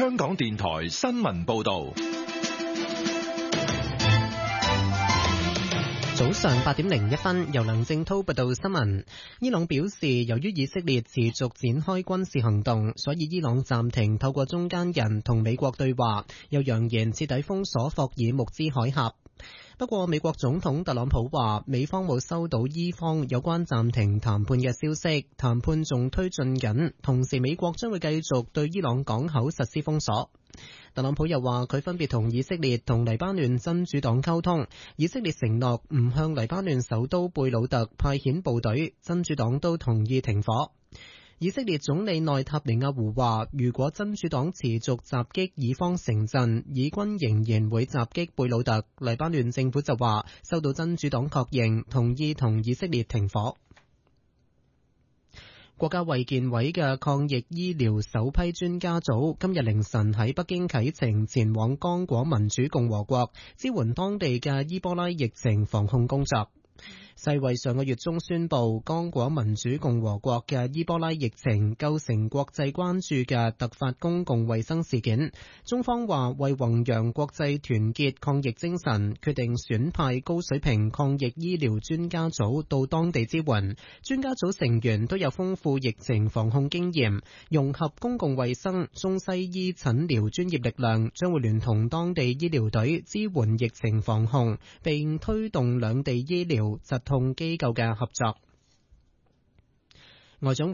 香港電台新聞報道。 早上8點01分，由梁正濤報道新聞。伊朗表示，由於以色列持續展開軍事行動，所以伊朗暫停透過中間人同美國對話，又揚言徹底封鎖霍爾木茲海峽。不過，美國總統特朗普話，美方冇收到伊方有關暫停談判嘅消息，談判仲推進緊，同時美國將會繼續對伊朗港口實施封鎖。特朗普又話，佢分別同以色列同黎巴嫩真主黨溝通，以色列承諾唔向黎巴嫩首都貝魯特派遣部隊，真主黨都同意停火。以色列總理內塔尼亞胡話，如果真主黨持續襲擊以方城鎮，以軍仍然會襲擊貝魯特。黎巴嫩政府就話，收到真主黨確認，同意同以色列停火。國家衛健委嘅抗疫醫療首批專家組今日凌晨喺北京啟程前往剛果民主共和國，支援當地嘅伊波拉疫情防控工作。世衛上個月中宣布，剛果民主共和國嘅伊波拉疫情構成國際關注嘅突發公共衛生事件。中方話為弘揚國際團結抗疫精神，決定選派高水平抗疫醫療專家組到當地支援。專家組成員都有豐富疫情防控經驗，融合公共衛生、中西醫診療專業力量，將會聯同當地醫療隊支援疫情防控，並推動兩地醫療疾控機構嘅合作。外長